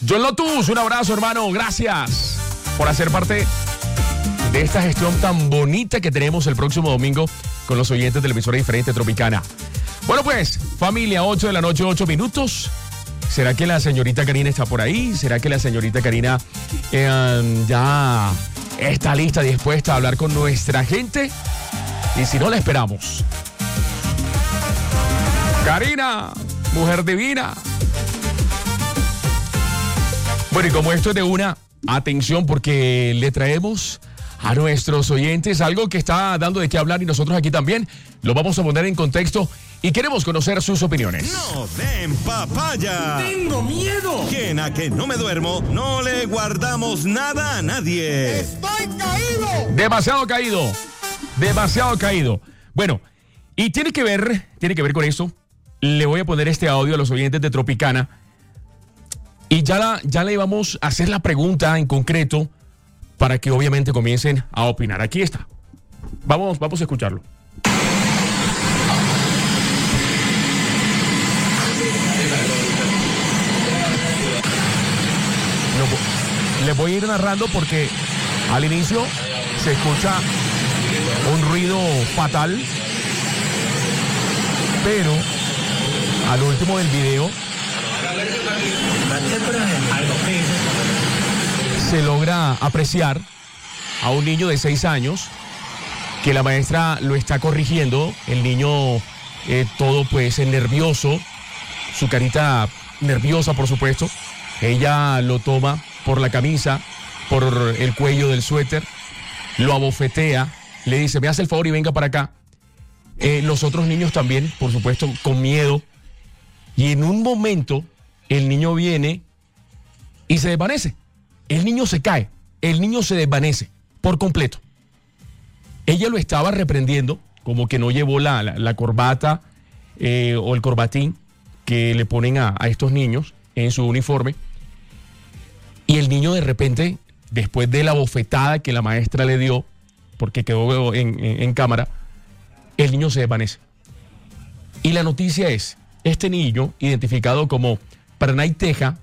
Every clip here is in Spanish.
John Lotus, un abrazo, hermano. Gracias por hacer parte de esta gestión tan bonita que tenemos el próximo domingo con los oyentes de la emisora diferente Tropicana. Bueno, pues, familia, 8 de la noche, 8 minutos. ¿Será que la señorita Karina está por ahí? ¿Será que la señorita Karina ya está lista, dispuesta a hablar con nuestra gente? Y si no, la esperamos. Karina, mujer divina. Bueno, y como esto es de una, atención, porque le traemos a nuestros oyentes algo que está dando de qué hablar y nosotros aquí también lo vamos a poner en contexto y queremos conocer sus opiniones. ¡No den papaya! ¡Tengo miedo! ¿Quién a que no me duermo? No le guardamos nada a nadie. ¡Estoy caído! Demasiado caído. Demasiado caído. Bueno, y tiene que ver con eso. Le voy a poner este audio a los oyentes de Tropicana. Y ya le vamos a hacer la pregunta en concreto para que obviamente comiencen a opinar. Aquí está. Vamos a escucharlo. Les voy a ir narrando porque al inicio se escucha un ruido fatal, pero al último del video se logra apreciar a un niño de 6 años que la maestra lo está corrigiendo. El niño todo pues nervioso, su carita nerviosa por supuesto. Ella lo toma por la camisa, por el cuello del suéter, lo abofetea, le dice, me hace el favor y venga para acá. Los otros niños también, por supuesto, con miedo. Y en un momento el niño viene y se desvanece. El niño se cae, el niño se desvanece por completo. Ella lo estaba reprendiendo, como que no llevó la corbata o el corbatín que le ponen a estos niños en su uniforme. Y el niño de repente, después de la bofetada que la maestra le dio, porque quedó en cámara, el niño se desvanece. Y la noticia es, este niño, identificado como Pranay Teja,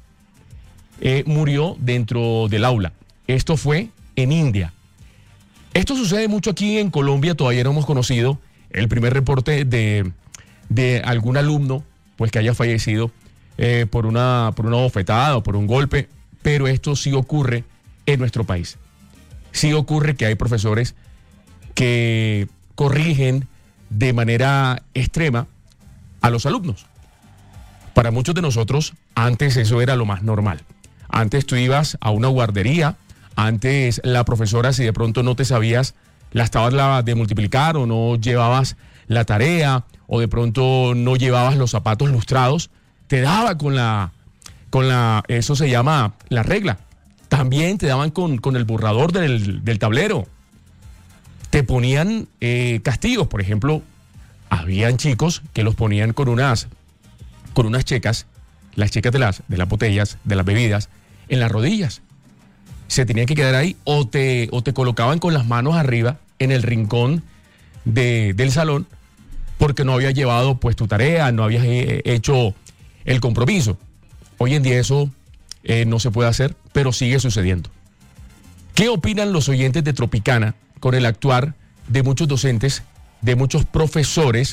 murió dentro del aula. Esto fue en India. Esto sucede mucho aquí en Colombia, todavía no hemos conocido el primer reporte de algún alumno pues que haya fallecido por una bofetada o por un golpe, pero esto sí ocurre en nuestro país. Sí ocurre que hay profesores que corrigen de manera extrema a los alumnos. Para muchos de nosotros, antes eso era lo más normal. Antes tú ibas a una guardería, antes la profesora, si de pronto no te sabías las tablas de multiplicar o no llevabas la tarea o de pronto no llevabas los zapatos lustrados, te daba con la eso se llama la regla. También te daban con el borrador del tablero. Te ponían castigos, por ejemplo, habían chicos que los ponían con unas checas, las checas de las botellas, de las bebidas, en las rodillas. Se tenían que quedar ahí o te colocaban con las manos arriba en el rincón del salón porque no habías llevado pues tu tarea, no habías hecho el compromiso. Hoy en día eso no se puede hacer, pero sigue sucediendo. ¿Qué opinan los oyentes de Tropicana con el actuar de muchos docentes, de muchos profesores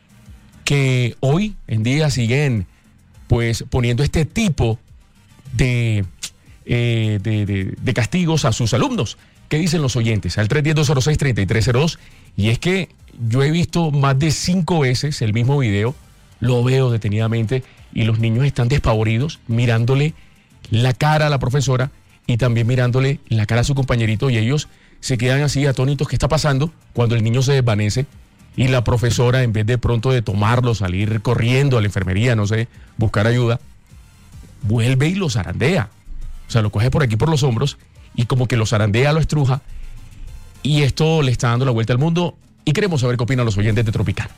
que hoy en día siguen pues poniendo este tipo de castigos a sus alumnos? ¿Qué dicen los oyentes? Al 310-206-3302. Y es que yo he visto más de 5 veces el mismo video, lo veo detenidamente y los niños están despavoridos mirándole la cara a la profesora y también mirándole la cara a su compañerito, y ellos se quedan así atónitos. ¿Qué está pasando? Cuando el niño se desvanece y la profesora, en vez de pronto de tomarlo, salir corriendo a la enfermería, no sé, buscar ayuda, vuelve y lo zarandea. O sea, lo coge por aquí por los hombros y como que lo zarandea, lo estruja, y esto le está dando la vuelta al mundo y queremos saber qué opinan los oyentes de Tropicana.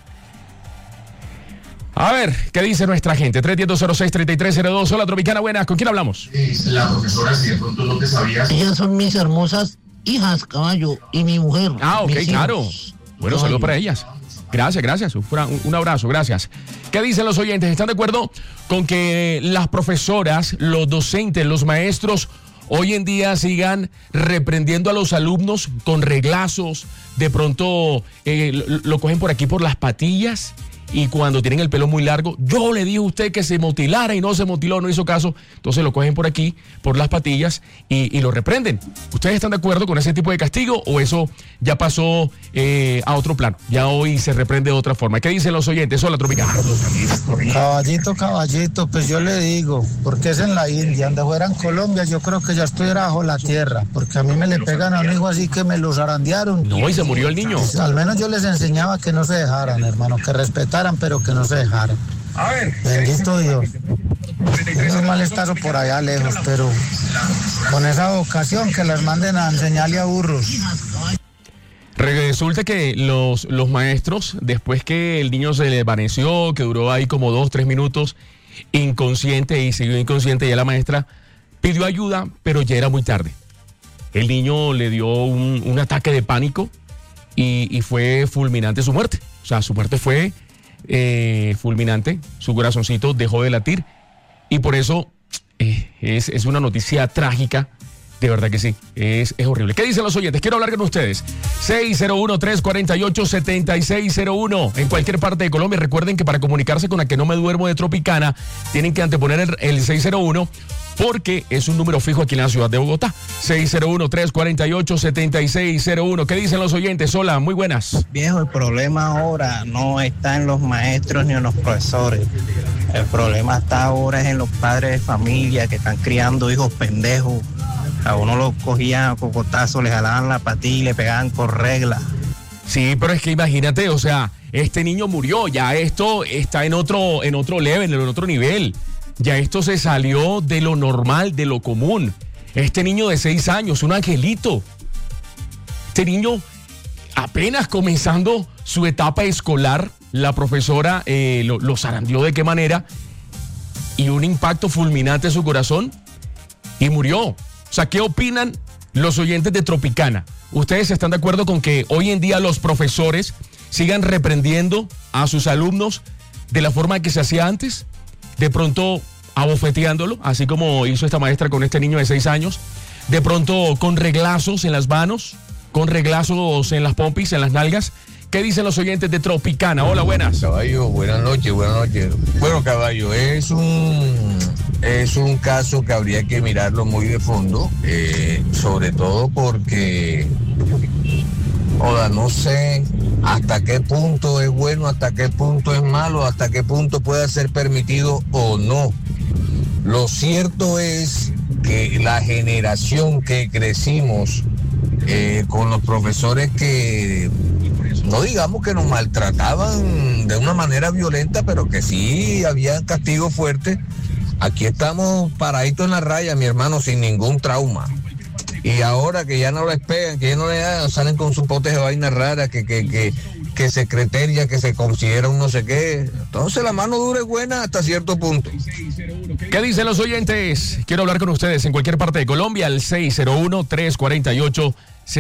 A ver, ¿qué dice nuestra gente? 310-206-3302. Hola, Tropicana, buenas. ¿Con quién hablamos? La profesora, si de pronto no te sabías. Ellas son mis hermosas hijas, caballo, y mi mujer. Ah, ok, claro. Bueno, Caballo. saludos para ellas. Gracias. Un abrazo, gracias. ¿Qué dicen los oyentes? ¿Están de acuerdo con que las profesoras, los docentes, los maestros hoy en día sigan reprendiendo a los alumnos con reglazos? De pronto lo cogen por aquí por las patillas y cuando tienen el pelo muy largo, yo le dije a usted que se motilara y no se motiló, no hizo caso, entonces lo cogen por aquí, por las patillas y lo reprenden. ¿Ustedes están de acuerdo con ese tipo de castigo o eso ya pasó a otro plano? Ya hoy se reprende de otra forma. ¿Qué dicen los oyentes? Hola, Tropicana. Caballito, pues yo le digo, porque es en la India, donde fuera en Colombia, yo creo que ya estuviera bajo la tierra, porque a mí me le pegan a un hijo así que me los zarandearon. No, y se murió el niño. Pues, al menos yo les enseñaba que no se dejaran, hermano, que respetaran, pero que no se dejaran. Bendito Dios. Es un malestar por allá lejos, pero con esa vocación que las manden a enseñarle a burros. Resulta que los maestros, después que el niño se le desvaneció, que duró ahí como 2-3 minutos inconsciente y siguió inconsciente, ya la maestra pidió ayuda, pero ya era muy tarde. El niño le dio un ataque de pánico y fue fulminante su muerte. O sea, su muerte fue fulminante, su corazoncito dejó de latir y por eso es una noticia trágica. De verdad que sí, es horrible. ¿Qué dicen los oyentes? Quiero hablar con ustedes. 601-348-7601 en cualquier parte de Colombia. Recuerden que para comunicarse con la que no me duermo de Tropicana, tienen que anteponer el 601 porque es un número fijo aquí en la ciudad de Bogotá. 601-348-7601. ¿Qué dicen los oyentes? Hola, muy buenas. Viejo, el problema ahora no está en los maestros ni en los profesores. El problema está ahora es en los padres de familia que están criando hijos pendejos. A uno lo cogían a cocotazos, le jalaban la patilla y le pegaban con regla. Sí, pero es que imagínate, o sea, este niño murió, ya esto está en otro level, en otro nivel. Ya esto se salió de lo normal, de lo común. Este niño de 6 años, un angelito. Este niño apenas comenzando su etapa escolar, la profesora lo zarandeó de qué manera y un impacto fulminante en su corazón y murió. O sea, ¿qué opinan los oyentes de Tropicana? ¿Ustedes están de acuerdo con que hoy en día los profesores sigan reprendiendo a sus alumnos de la forma que se hacía antes? De pronto abofeteándolo, así como hizo esta maestra con este niño de 6 años. De pronto con reglazos en las manos, con reglazos en las pompis, en las nalgas. ¿Qué dicen los oyentes de Tropicana? Hola, buenas. Caballo, buenas noches. Bueno, Caballo, es un caso que habría que mirarlo muy de fondo, sobre todo porque, no sé hasta qué punto es bueno, hasta qué punto es malo, hasta qué punto puede ser permitido o no. Lo cierto es que la generación que crecimos con los profesores que no digamos que nos maltrataban de una manera violenta, pero que sí había castigos fuertes. Aquí estamos paraditos en la raya, mi hermano, sin ningún trauma. Y ahora que ya no les pegan, que ya no les dan, salen con sus potes de vaina rara, que secretaria, que se considera un no sé qué. Entonces la mano dura es buena hasta cierto punto. ¿Qué dicen los oyentes? Quiero hablar con ustedes en cualquier parte de Colombia al 601-348-7601.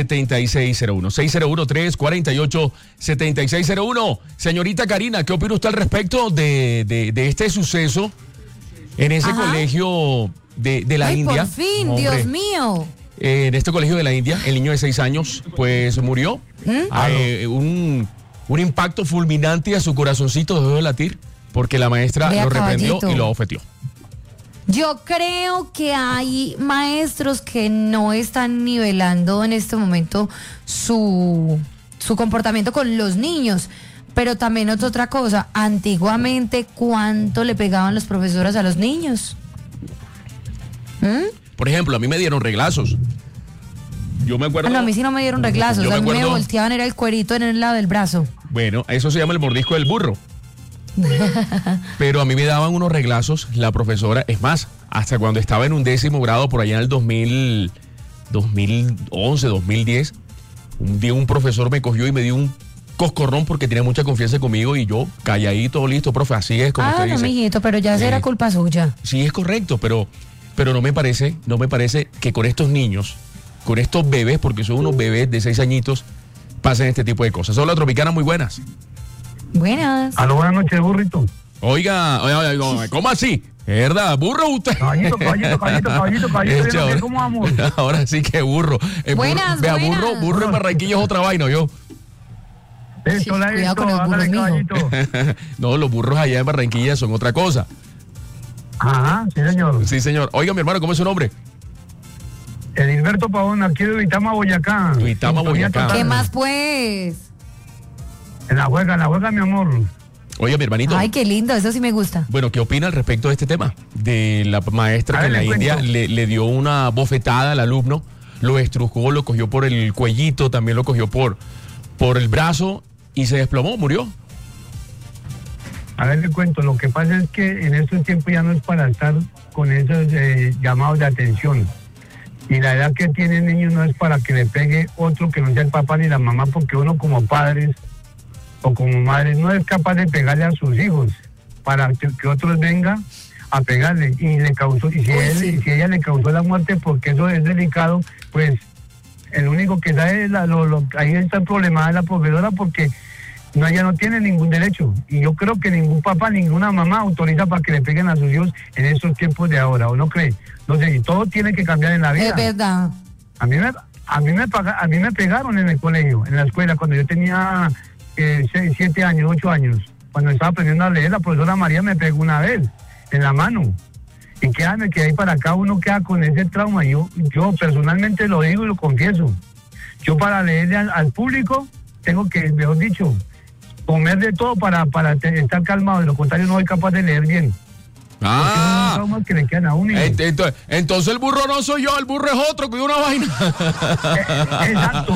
601-348-7601. Señorita Karina, ¿qué opina usted al respecto de este suceso en ese colegio de la India? Por fin, hombre, Dios mío. En este colegio de la India, el niño de 6 años, pues murió. Un impacto fulminante a su corazoncito dejó de latir porque la maestra lo reprendió y lo ofetió. Yo creo que hay maestros que no están nivelando en este momento su comportamiento con los niños. Pero también es otra cosa. Antiguamente, ¿cuánto le pegaban los profesores a los niños? Por ejemplo, a mí me dieron reglazos. Yo me acuerdo. No, a mí sí no me dieron reglazos. A mí me volteaban, era el cuerito en el lado del brazo. Bueno, eso se llama el mordisco del burro. Pero a mí me daban unos reglazos la profesora. Es más, hasta cuando estaba en 11º grado, por allá en el 2011, 2010, un día un profesor me cogió y me dio un coscorrón porque tenía mucha confianza conmigo y yo calladito, listo, profe, así es como usted dice. Mijito, pero ya será culpa suya. Sí, es correcto, pero no me parece que con estos niños, con estos bebés, porque son unos bebés de 6 añitos, pasen este tipo de cosas. Hola, Tropicana, muy buenas. Buenas. Aló, buenas noches, burrito. Oiga, ¿cómo así? ¿Es verdad? ¿Burro usted? Caballito, yo no sé cómo vamos. Ahora sí que burro. Buenas, Vea, buenas. burro en Barranquilla es otra vaina, yo. Esto, cuidado con los burros, caballito. No, los burros allá en Barranquilla son otra cosa. Ajá, sí, señor. Sí, señor. Oiga, mi hermano, ¿cómo es su nombre? Edilberto Pavón, aquí de Uitama, Boyacá. Uitama, Boyacá. ¿Qué más, pues? En la juega, mi amor. Oiga, mi hermanito. Ay, qué lindo, eso sí me gusta. Bueno, ¿qué opina al respecto de este tema? De la maestra que en la India le dio una bofetada al alumno, lo estrujó, lo cogió por el cuellito, también lo cogió por el brazo y se desplomó, murió. A ver, le cuento, lo que pasa es que en estos tiempos ya no es para estar con esos llamados de atención. Y la edad que tiene el niño no es para que le pegue otro que no sea el papá ni la mamá, porque uno como padres o como madres no es capaz de pegarle a sus hijos para que otros vengan a pegarle. Y le causó, y si ella le causó la muerte, porque eso es delicado, pues el único que sabe es ahí está el problema de la profesora, porque ella no tiene ningún derecho. Y yo creo que ningún papá, ninguna mamá autoriza para que le peguen a sus hijos en estos tiempos de ahora, ¿o no cree? No sé, y todo tiene que cambiar en la vida. Es verdad. A mí me pegaron en el colegio, en la escuela, cuando yo tenía 7 años, 8 años. Cuando estaba aprendiendo a leer, la profesora María me pegó una vez en la mano. Y créanme que ahí para acá uno queda con ese trauma. Yo personalmente lo digo y lo confieso. Yo para leerle al público tengo que, mejor dicho, comer de todo para estar calmado. De lo contrario no soy capaz de leer bien. Ah, traumas que le quedan a uno. Entonces el burro no soy yo, el burro es otro, que una vaina. Exacto.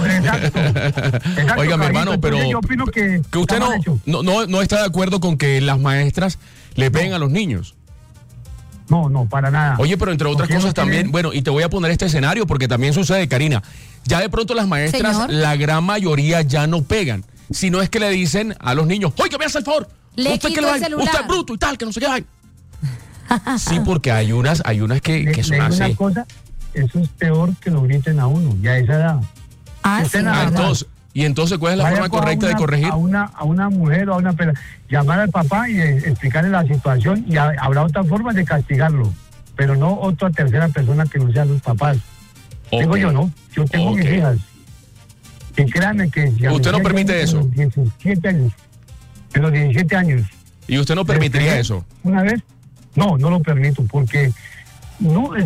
Oiga, mi hermano, pero yo opino que usted no está de acuerdo con que las maestras le peguen a los niños. No, para nada. Oye, pero entre otras cosas también, bueno, y te voy a poner este escenario porque también sucede, Karina. Ya de pronto las maestras, Señor, la gran mayoría ya no pegan, sino es que le dicen a los niños, oiga, me hace el favor, le usted quito que el celular. usted es bruto y tal, que no sé qué hay. Sí, porque hay unas que son así. Una cosa, eso es peor que lo griten a uno, ya a esa edad. Entonces, ¿cuál es la forma correcta de corregir? A una mujer o a una persona, llamar al papá y explicarle la situación, y habrá otras formas de castigarlo, pero no otra tercera persona que no sean los papás. Digo yo, no, yo tengo mis hijas. Y créanme que... ¿Usted no permite eso? En los 17 años. ¿Y usted no permitiría eso? Una vez, no lo permito, porque no